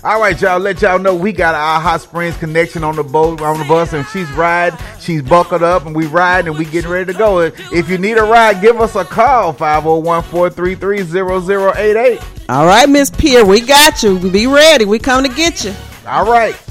All right, y'all. Let y'all know we got our Hot Springs connection on the boat, on the bus, and she's riding. She's buckled up, and we riding, and we getting ready to go. If you need a ride, give us a call, 501-433-0088. All right, Miss Pierre, we got you. Be ready. We come to get you. All right.